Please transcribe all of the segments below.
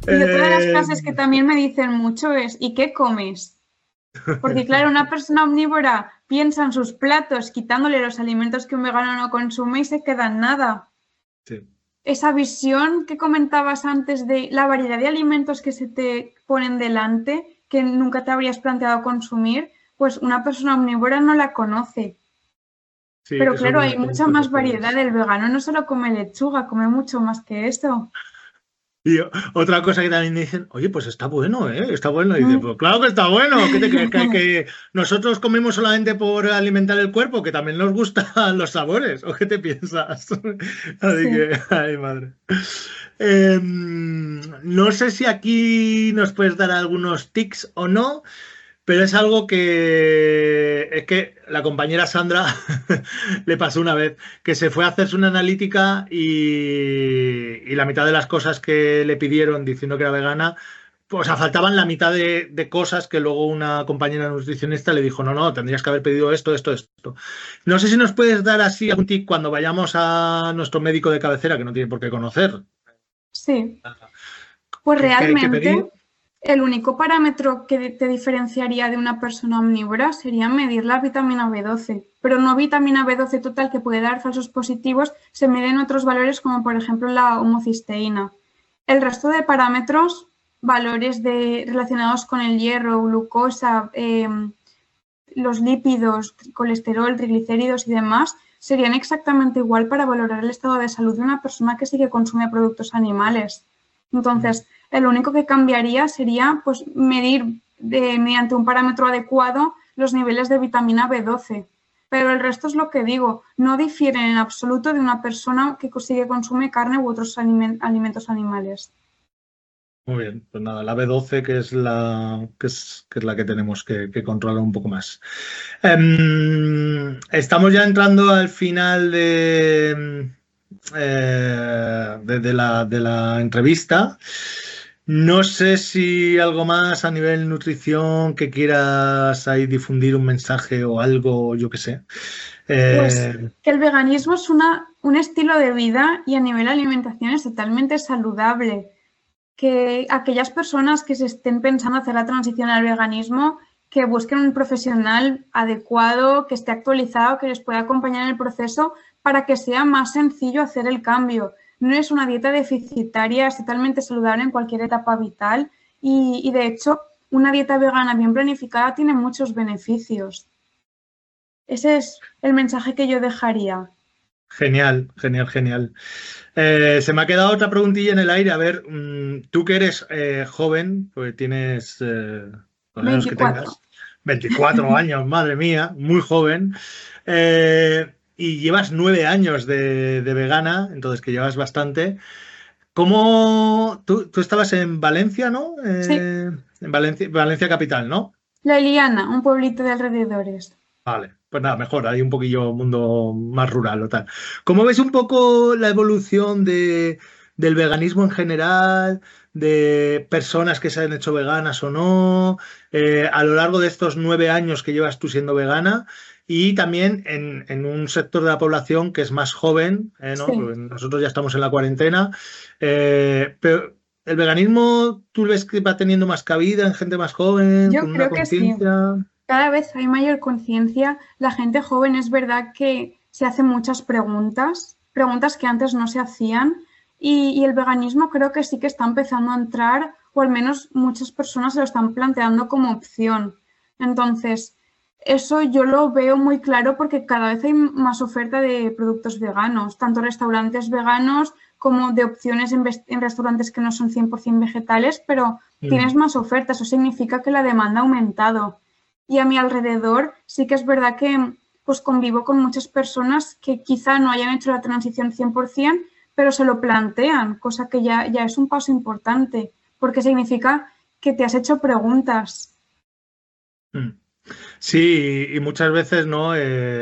Y otra de las Eh, frases que también me dicen mucho es ¿y qué comes? Porque claro, una persona omnívora piensa en sus platos quitándole los alimentos que un vegano no consume y se queda en nada. sí. Esa visión que comentabas antes de la variedad de alimentos que se te ponen delante, que nunca te habrías planteado consumir, pues una persona omnívora no la conoce. Sí, Pero eso es claro, verdad, hay son mucha cosas más que variedad. ves. El vegano no solo come lechuga, come mucho más que eso. Y otra cosa que también dicen, oye, pues está bueno, ¿eh? Está bueno. Y dice, Mm. pues claro que está bueno. ¿Qué te crees? Que nosotros comemos solamente por alimentar el cuerpo, que también nos gustan los sabores. ¿O qué te piensas? Así Sí. que, ay, madre. No sé si aquí nos puedes dar algunos tics o no. Pero es algo que es que la compañera Sandra le pasó una vez que se fue a hacerse una analítica y la mitad de las cosas que le pidieron diciendo que era vegana, pues faltaban la mitad de cosas que luego una compañera nutricionista le dijo, no, no, tendrías que haber pedido esto, esto, esto. No sé si nos puedes dar así algún tip cuando vayamos a nuestro médico de cabecera, que no tiene por qué conocer, Sí, pues qué hay que realmente pedir. el único parámetro que te diferenciaría de una persona omnívora sería medir la vitamina B12, pero no vitamina B12 total que puede dar falsos positivos, se miden otros valores como por ejemplo la homocisteína. El resto de parámetros, valores relacionados con el hierro, glucosa, los lípidos, colesterol, triglicéridos y demás, serían exactamente igual para valorar el estado de salud de una persona que sí que consume productos animales. Entonces, el único que cambiaría sería pues, medir mediante un parámetro adecuado los niveles de vitamina B12. Pero el resto es lo que digo, no difieren en absoluto de una persona que sí que consume carne u otros alimentos animales. Muy bien, pues nada, la B12 que es que es la que tenemos que controlar un poco más. Estamos ya entrando al final de la entrevista. No sé si algo más a nivel nutrición que quieras ahí difundir un mensaje o algo, yo qué sé. Pues Eh, que el veganismo es un estilo de vida y a nivel alimentación es totalmente saludable. Que aquellas personas que se estén pensando hacer la transición al veganismo, que busquen un profesional adecuado, que esté actualizado, que les pueda acompañar en el proceso para que sea más sencillo hacer el cambio. No es una dieta deficitaria, es totalmente saludable en cualquier etapa vital y de hecho una dieta vegana bien planificada tiene muchos beneficios. Ese es el mensaje que yo dejaría. Genial, genial, genial. Se me ha quedado otra preguntilla en el aire. A ver, tú que eres joven, pues tienes los años que 24. tengas, 24 años, madre mía, muy joven, y llevas 9 años de vegana, entonces que llevas bastante. ¿Cómo? Tú estabas en Valencia, ¿no? Sí, En Valencia, Valencia capital, ¿no? La Eliana, un pueblito de alrededores. Vale, pues nada, mejor, hay un poquillo mundo más rural o tal. ¿Cómo ves un poco la evolución del veganismo en general, de personas que se han hecho veganas o no, a lo largo de estos 9 años que llevas tú siendo vegana y también en un sector de la población que es más joven, ¿no? Sí, Porque nosotros ya estamos en la cuarentena, pero ¿el veganismo tú ves que va teniendo más cabida en gente más joven, yo con una creo que sí. conciencia? Cada vez hay mayor conciencia. La gente joven es verdad que se hace muchas preguntas, preguntas que antes no se hacían, y el veganismo creo que sí que está empezando a entrar, o al menos muchas personas se lo están planteando como opción. Entonces, eso yo lo veo muy claro porque cada vez hay más oferta de productos veganos, tanto restaurantes veganos como de opciones en restaurantes que no son 100% vegetales, pero tienes Mm. más oferta. Eso significa que la demanda ha aumentado. Y a mi alrededor sí que es verdad que pues convivo con muchas personas que quizá no hayan hecho la transición 100%, pero se lo plantean, cosa que ya es un paso importante, porque significa que te has hecho preguntas. Mm. Sí, y muchas veces no.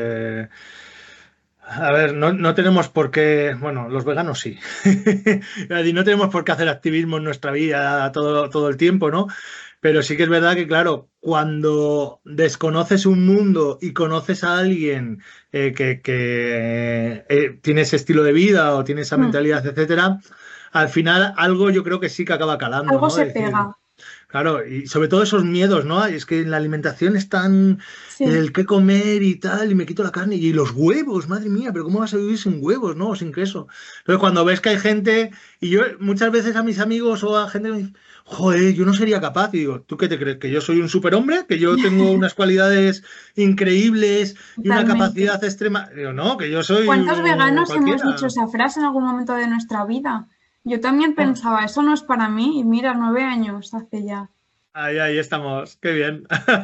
A ver, no tenemos por qué. Bueno, los veganos sí. Y no tenemos por qué hacer activismo en nuestra vida todo el tiempo, ¿no? Pero sí que es verdad que, claro, cuando desconoces un mundo y conoces a alguien que tiene ese estilo de vida o tiene esa Mm, mentalidad, etcétera, al final algo yo creo que sí que acaba calando, Algo ¿no? se Es decir, pega. claro, y sobre todo esos miedos, ¿no? Es que en la alimentación están Sí, el qué comer y tal, y me quito la carne, y los huevos, madre mía, pero ¿cómo vas a vivir sin huevos, no? O sin queso. Entonces, cuando ves que hay gente, y yo muchas veces a mis amigos o a gente me dice, joder, yo no sería capaz, y digo, ¿tú qué te crees? ¿Que yo soy un superhombre? ¿Que yo tengo unas cualidades increíbles y una totalmente. capacidad extrema? Digo, no, que yo soy ¿Cuántos veganos hemos dicho cualquiera. esa frase en algún momento de nuestra vida? Yo también pensaba, eso no es para mí, y mira, 9 años hace ya. Ahí estamos, qué bien.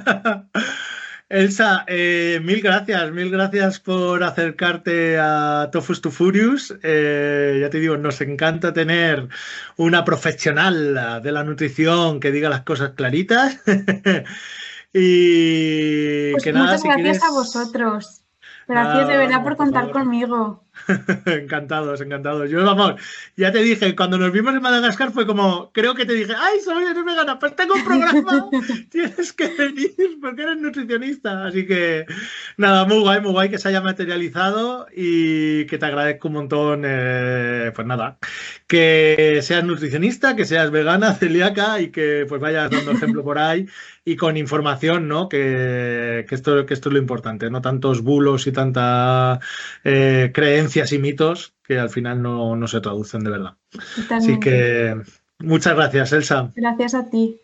Elsa, mil gracias por acercarte a Tofus to Furious. Ya te digo, nos encanta tener una profesional de la nutrición que diga las cosas claritas. Y Pues que nada, muchas si gracias a quieres, vosotros. Gracias de nada, verdad vamos, por por contar favor. conmigo. Encantados, encantados. Yo, vamos, ya te dije, cuando nos vimos en Madagascar fue como, creo que te dije, ay, soy eres vegana, pues tengo un programa, tienes que venir porque eres nutricionista. Así que, nada, muy guay que se haya materializado y que te agradezco un montón, pues nada, que seas nutricionista, que seas vegana, celíaca y que pues vayas dando ejemplo por ahí y con información, ¿no? Que esto es lo importante, no tantos bulos y tanta creencias y mitos que al final no se traducen de verdad. Así Totalmente. que muchas gracias, Elsa. Gracias a ti.